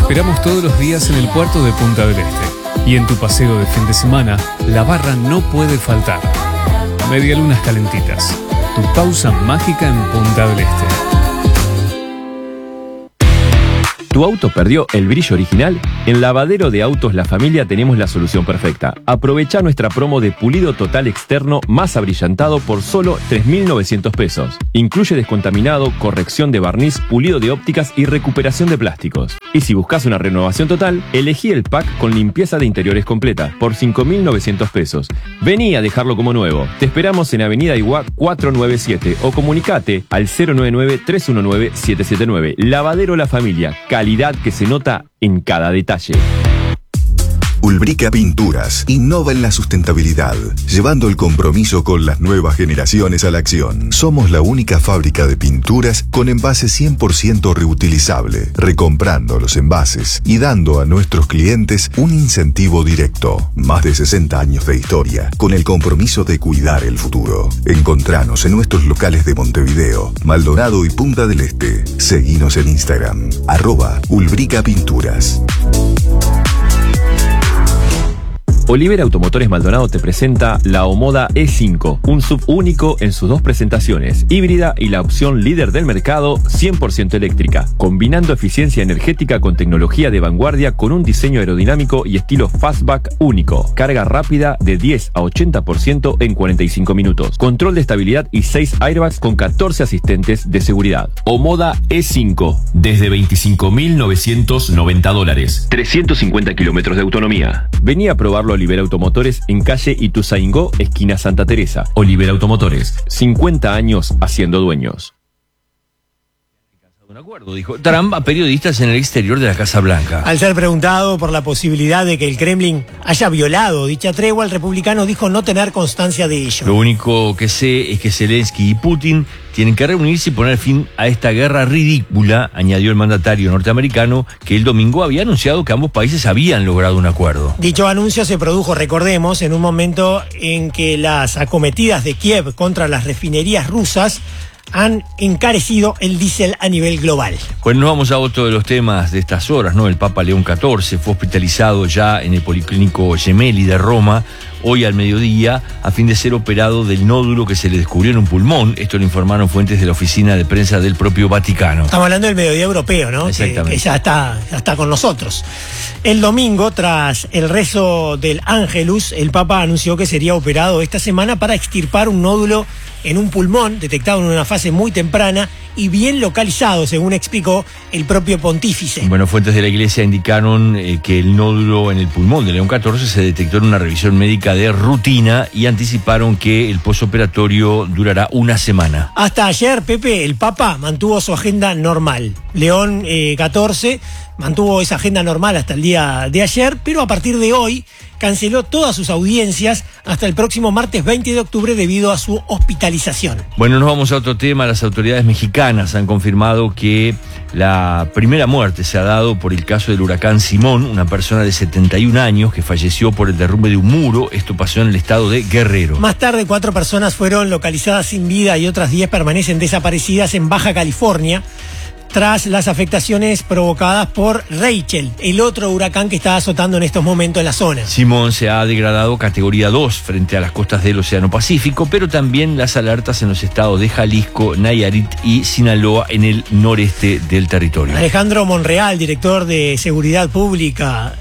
esperamos todos los días en el puerto de Punta del Este. Y en tu paseo de fin de semana, la barra no puede faltar. Medialunas calentitas. Tu pausa mágica en Punta del Este. ¿Tu auto perdió el brillo original? En Lavadero de Autos La Familia tenemos la solución perfecta. Aprovecha nuestra promo de pulido total externo más abrillantado por solo 3.900 pesos. Incluye descontaminado, corrección de barniz, pulido de ópticas y recuperación de plásticos. Y si buscas una renovación total, elegí el pack con limpieza de interiores completa por 5.900 pesos. Vení a dejarlo como nuevo. Te esperamos en Avenida Iguá 497 o comunicate al 099-319-779. Lavadero La Familia. Calidad que se nota en cada detalle. Ulbrica Pinturas innova en la sustentabilidad, llevando el compromiso con las nuevas generaciones a la acción. Somos la única fábrica de pinturas con envase 100% reutilizable, recomprando los envases y dando a nuestros clientes un incentivo directo. Más de 60 años de historia, con el compromiso de cuidar el futuro. Encontranos en nuestros locales de Montevideo, Maldonado y Punta del Este. Seguinos en Instagram, @Ulbrica Pinturas. Olivera Automotores Maldonado te presenta la Omoda E5, un SUV único en sus dos presentaciones, híbrida y la opción líder del mercado 100% eléctrica, combinando eficiencia energética con tecnología de vanguardia con un diseño aerodinámico y estilo fastback único, carga rápida de 10 a 80% en 45 minutos, control de estabilidad y 6 airbags con 14 asistentes de seguridad. Omoda E5, desde $25.990, 350 kilómetros de autonomía. Vení a probarlo Olivera Automotores en calle Ituzaingó, esquina Santa Teresa. Olivera Automotores, 50 años haciendo dueños. Un acuerdo, dijo Trump a periodistas en el exterior de la Casa Blanca. Al ser preguntado por la posibilidad de que el Kremlin haya violado dicha tregua, el republicano dijo no tener constancia de ello. Lo único que sé es que Zelensky y Putin tienen que reunirse y poner fin a esta guerra ridícula, añadió el mandatario norteamericano, que el domingo había anunciado que ambos países habían logrado un acuerdo. Dicho anuncio se produjo, recordemos, en un momento en que las acometidas de Kiev contra las refinerías rusas han encarecido el diésel a nivel global. Pues nos vamos a otro de los temas de estas horas, ¿no? El Papa León XIV fue hospitalizado ya en el Policlínico Gemelli de Roma, hoy al mediodía, a fin de ser operado del nódulo que se le descubrió en un pulmón. Esto lo informaron fuentes de la oficina de prensa del propio Vaticano. Estamos hablando del mediodía europeo, ¿no? Exactamente. Que ya está con nosotros. El domingo, tras el rezo del Ángelus, el Papa anunció que sería operado esta semana para extirpar un nódulo en un pulmón, detectado en una fase muy temprana y bien localizado, según explicó el propio pontífice. Bueno, fuentes de la iglesia indicaron que el nódulo en el pulmón de León XIV se detectó en una revisión médica de rutina y anticiparon que el posoperatorio durará una semana. Hasta ayer, Pepe, el Papa mantuvo su agenda normal. León XIV mantuvo esa agenda normal hasta el día de ayer, pero a partir de hoy canceló todas sus audiencias hasta el próximo martes 20 de octubre debido a su hospitalización. Bueno, nos vamos a otro tema. Las autoridades mexicanas han confirmado que la primera muerte se ha dado por el caso del huracán Simón, una persona de 71 años que falleció por el derrumbe de un muro. Esto pasó en el estado de Guerrero. Más tarde, 4 personas fueron localizadas sin vida y otras 10 permanecen desaparecidas en Baja California, tras las afectaciones provocadas por Rachel, el otro huracán que está azotando en estos momentos en la zona. Simón se ha degradado categoría 2 frente a las costas del Océano Pacífico, pero también las alertas en los estados de Jalisco, Nayarit y Sinaloa en el noreste del territorio. Alejandro Monreal, director de Seguridad Pública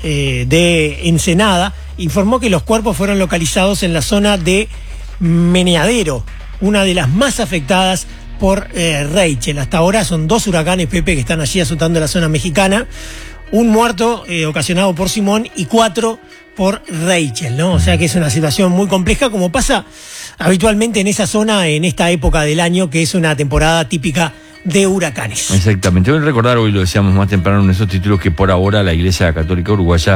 de Ensenada, informó que los cuerpos fueron localizados en la zona de Meneadero, una de las más afectadas por Rachel. Hasta ahora son 2 huracanes, Pepe, que están allí azotando la zona mexicana. Un muerto ocasionado por Simón y 4 por Rachel, ¿no? O sea que es una situación muy compleja, como pasa habitualmente en esa zona en esta época del año, que es una temporada típica de huracanes. Exactamente. Voy a recordar, hoy lo decíamos más temprano en esos títulos, que por ahora la Iglesia Católica Uruguaya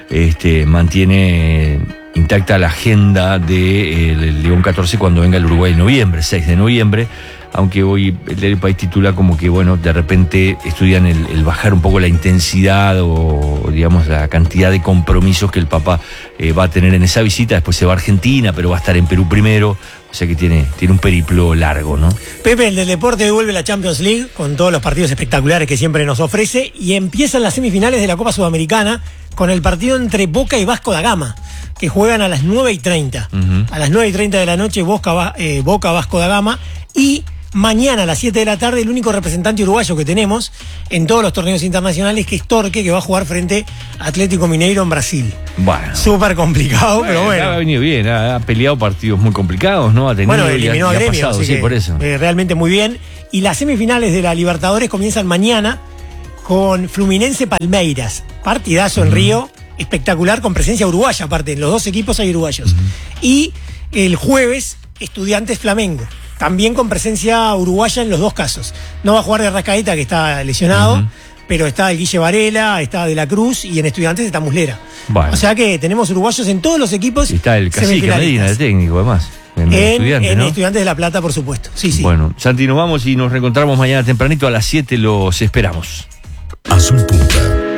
mantiene intacta la agenda de León XIV cuando venga el Uruguay en noviembre, 6 de noviembre. aunque hoy el diario País titula como que, bueno, de repente estudian el bajar un poco la intensidad o, digamos, la cantidad de compromisos que el Papa va a tener en esa visita. Después se va a Argentina, pero va a estar en Perú primero, o sea que tiene un periplo largo, ¿no? Pepe, el del deporte vuelve la Champions League con todos los partidos espectaculares que siempre nos ofrece y empiezan las semifinales de la Copa Sudamericana con el partido entre Boca y Vasco da Gama, que juegan a las 9:30. A las 9:30 de la noche Boca Vasco da Gama, y mañana a las 7 de la tarde el único representante uruguayo que tenemos en todos los torneos internacionales, que es Torque, que va a jugar frente a Atlético Mineiro en Brasil. Bueno. Súper complicado, pero bueno. Ha venido bien, ha peleado partidos muy complicados, ¿no? Ha tenido, bueno, eliminó a Gremio, pasado, sí, por eso. Realmente muy bien. Y las semifinales de la Libertadores comienzan mañana con Fluminense Palmeiras. Partidazo en Río, espectacular, con presencia uruguaya aparte. En los dos equipos hay uruguayos. Y el jueves, Estudiantes Flamengo. También con presencia uruguaya en los dos casos. No va a jugar de Arrascaeta, que está lesionado, pero está el Guille Varela, está De la Cruz, y en Estudiantes está Muslera. Bueno. O sea que tenemos uruguayos en todos los equipos. Y está el Cacique Medina, el técnico, además. En Estudiantes de La Plata, por supuesto. Sí, sí. Bueno, Santi, nos vamos y nos reencontramos mañana tempranito a las 7, los esperamos. Azul Punta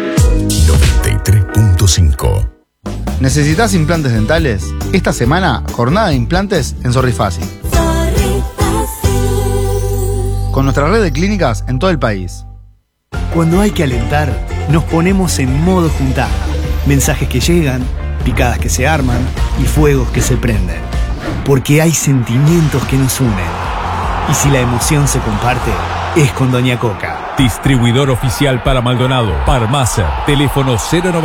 93.5. ¿Necesitas implantes dentales? Esta semana, jornada de implantes en Sorry Fácil. Con nuestra red de clínicas en todo el país. Cuando hay que alentar, nos ponemos en modo juntada. Mensajes que llegan, picadas que se arman y fuegos que se prenden. Porque hay sentimientos que nos unen. Y si la emoción se comparte, es con Doña Coca. Distribuidor oficial para Maldonado, Parmacer, teléfono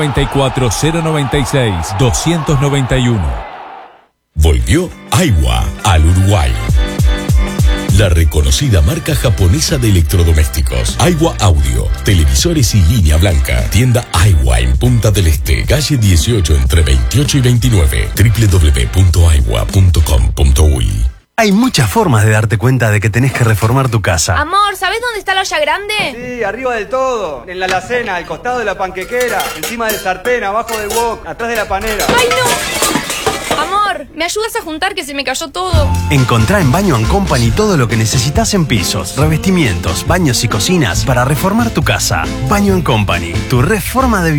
094-096-291. Volvió Aiwa al Uruguay. La reconocida marca japonesa de electrodomésticos. Aiwa Audio, televisores y línea blanca. Tienda Aiwa en Punta del Este, calle 18 entre 28 y 29. www.aiwa.com.uy. Hay muchas formas de darte cuenta de que tenés que reformar tu casa. Amor, ¿sabés dónde está la olla grande? Sí, arriba del todo. En la alacena, al costado de la panquequera, encima del sartén, abajo del wok, atrás de la panera. ¡Ay, no! Amor, ¿me ayudas a juntar que se me cayó todo? Encontrá en Baño & Company todo lo que necesitas en pisos, revestimientos, baños y cocinas para reformar tu casa. Baño & Company, tu reforma de